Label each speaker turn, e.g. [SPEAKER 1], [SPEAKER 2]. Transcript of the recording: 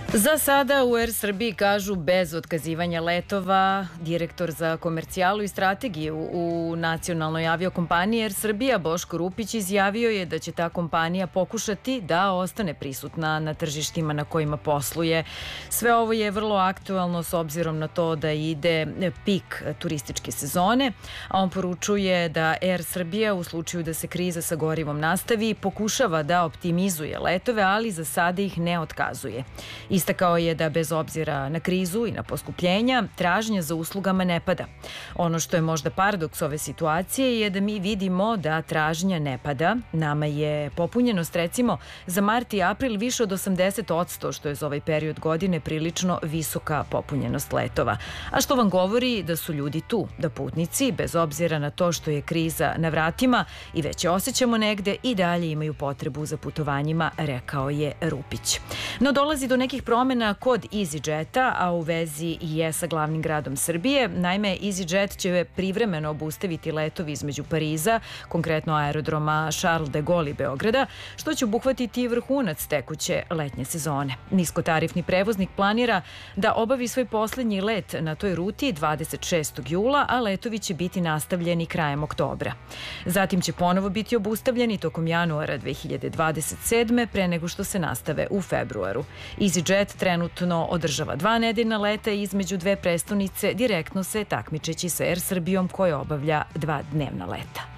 [SPEAKER 1] Za sada u Air Srbiji kažu bez otkazivanja letova. Direktor za komercijalu i strategiju u nacionalnoj aviokompaniji Air Srbija Boško Rupić izjavio je da će ta kompanija pokušati da ostane prisutna na tržištima na kojima posluje. Sve ovo je vrlo aktuelno s obzirom na to da ide pik turističke sezone, a on poručuje da Air Srbija u slučaju da se kriza sa gorivom nastavi pokušava da optimizuje letove, ali za sada ih ne otkazuje. Istakao je da bez obzira na krizu i na poskupljenja, tražnja za uslugama ne pada. Ono što je možda paradoks ove situacije je da mi vidimo da tražnja ne pada. Nama je popunjenost recimo za mart i april više od 80%, što je za ovaj period godine prilično visoka popunjenost letova. A što vam govori da su ljudi tu, da putnici, bez obzira na to što je kriza na vratima i već je osjećamo negde, i dalje imaju potrebu za putovanjima, rekao je Rupić. No dolazi do nekih promena kod EasyJeta, a u vezi je sa glavnim gradom Srbije. Naime, EasyJet će privremeno obustaviti letovi između Pariza, konkretno aerodroma Charles de Gaulle i Beograda, što će obuhvatiti vrhunac tekuće letnje sezone. Niskotarifni prevoznik planira da obavi svoj poslednji let na toj ruti 26. jula, a letovi će biti nastavljeni krajem oktobra. Zatim će ponovo biti obustavljeni tokom januara 2027. pre nego što se nastave u februaru. EasyJet trenutno održava 2 nedeljna leta između dve prestonice, direktno se takmičeći sa Air Srbijom koja obavlja 2 dnevna leta.